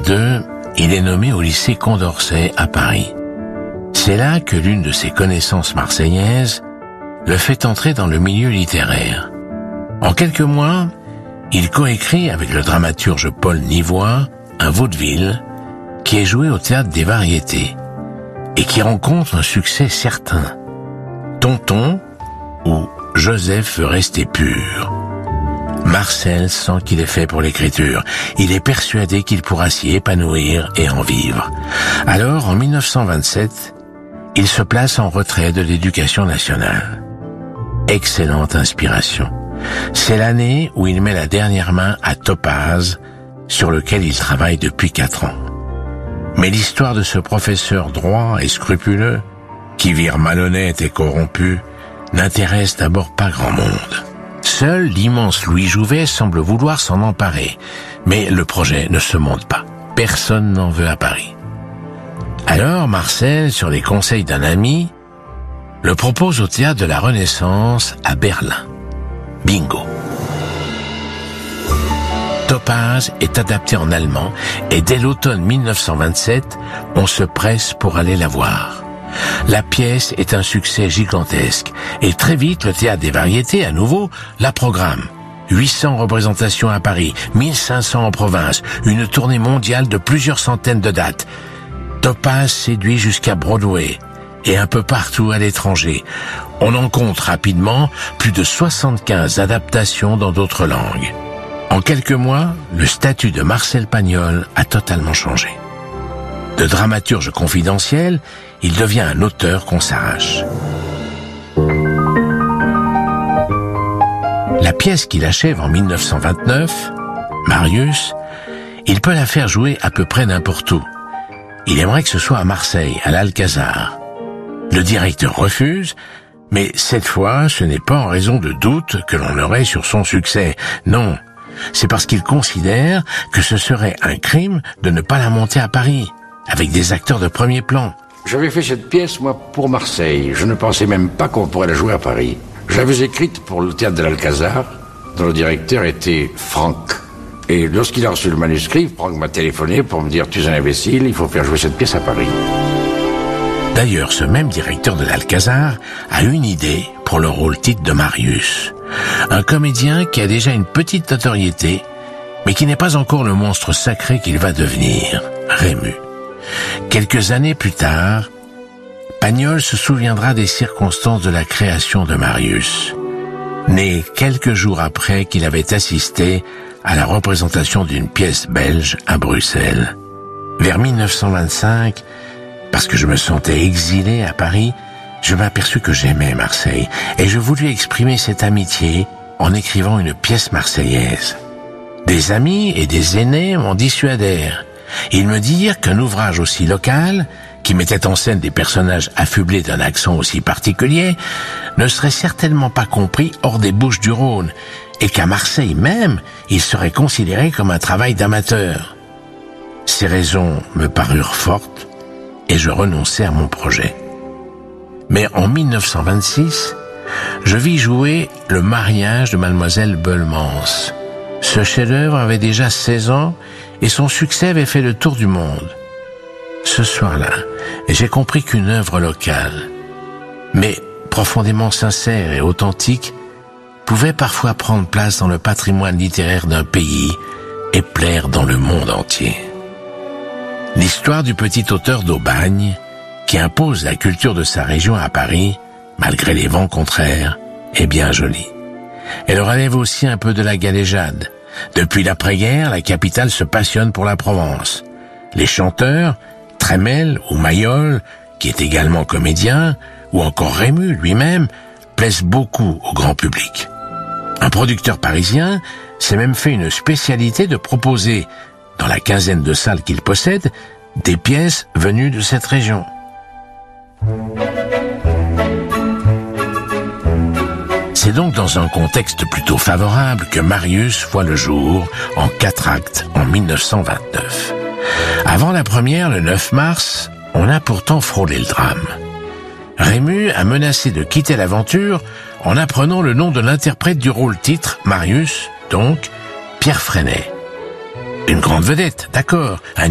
1922, il est nommé au lycée Condorcet à Paris. C'est là que l'une de ses connaissances marseillaises le fait entrer dans le milieu littéraire. En quelques mois, il coécrit avec le dramaturge Paul Nivois un vaudeville qui est joué au Théâtre des Variétés et qui rencontre un succès certain. Tonton ou Joseph veut rester pur. Marcel sent qu'il est fait pour l'écriture. Il est persuadé qu'il pourra s'y épanouir et en vivre. Alors, en 1927, il se place en retrait de l'éducation nationale. Excellente inspiration. C'est l'année où il met la dernière main à Topaz, sur lequel il travaille depuis 4 ans. Mais l'histoire de ce professeur droit et scrupuleux, qui vire malhonnête et corrompu, n'intéresse d'abord pas grand monde. Seul l'immense Louis Jouvet semble vouloir s'en emparer, mais le projet ne se monte pas. Personne n'en veut à Paris. Alors Marcel, sur les conseils d'un ami, le propose au Théâtre de la Renaissance à Berlin. Bingo. Topaz est adapté en allemand et dès l'automne 1927, on se presse pour aller la voir. La pièce est un succès gigantesque et très vite le Théâtre des Variétés, à nouveau, la programme. 800 représentations à Paris, 1500 en province, une tournée mondiale de plusieurs centaines de dates. Topaz séduit jusqu'à Broadway et un peu partout à l'étranger. On en compte rapidement plus de 75 adaptations dans d'autres langues. En quelques mois, le statut de Marcel Pagnol a totalement changé. De dramaturge confidentiel, il devient un auteur qu'on s'arrache. La pièce qu'il achève en 1929, Marius, il peut la faire jouer à peu près n'importe où. Il aimerait que ce soit à Marseille, à l'Alcazar. Le directeur refuse, mais cette fois, ce n'est pas en raison de doutes que l'on aurait sur son succès. Non, c'est parce qu'il considère que ce serait un crime de ne pas la monter à Paris, avec des acteurs de premier plan. J'avais fait cette pièce, moi, pour Marseille. Je ne pensais même pas qu'on pourrait la jouer à Paris. Je l'avais écrite pour le théâtre de l'Alcazar, dont le directeur était Franck. Et lorsqu'il a reçu le manuscrit, Franck m'a téléphoné pour me dire « Tu es un imbécile, il faut faire jouer cette pièce à Paris ». D'ailleurs, ce même directeur de l'Alcazar a une idée pour le rôle titre de Marius. Un comédien qui a déjà une petite notoriété, mais qui n'est pas encore le monstre sacré qu'il va devenir, Rému. Quelques années plus tard, Pagnol se souviendra des circonstances de la création de Marius, né quelques jours après qu'il avait assisté à la représentation d'une pièce belge à Bruxelles. Vers 1925, parce que je me sentais exilé à Paris, je m'aperçus que j'aimais Marseille et je voulus exprimer cette amitié en écrivant une pièce marseillaise. Des amis et des aînés m'en dissuadèrent. Ils me dirent qu'un ouvrage aussi local, qui mettait en scène des personnages affublés d'un accent aussi particulier, ne serait certainement pas compris hors des Bouches-du-Rhône, et qu'à Marseille même, il serait considéré comme un travail d'amateur. Ces raisons me parurent fortes, et je renonçai à mon projet. Mais en 1926, je vis jouer Le mariage de Mademoiselle Belmans. Ce chef-d'œuvre avait déjà 16 ans, et son succès avait fait le tour du monde. Ce soir-là, j'ai compris qu'une œuvre locale, mais profondément sincère et authentique, pouvait parfois prendre place dans le patrimoine littéraire d'un pays et plaire dans le monde entier. L'histoire du petit auteur d'Aubagne, qui impose la culture de sa région à Paris, malgré les vents contraires, est bien jolie. Elle relève aussi un peu de la galéjade. Depuis l'après-guerre, la capitale se passionne pour la Provence. Les chanteurs, Trémel ou Mayol, qui est également comédien, ou encore Rému lui-même, plaisent beaucoup au grand public. Un producteur parisien s'est même fait une spécialité de proposer, dans la quinzaine de salles qu'il possède, des pièces venues de cette région. C'est donc dans un contexte plutôt favorable que Marius voit le jour en 4 actes en 1929. Avant la première, le 9 mars, on a pourtant frôlé le drame. Rému a menacé de quitter l'aventure en apprenant le nom de l'interprète du rôle titre, Marius, donc Pierre Freinet. Une grande vedette, d'accord, un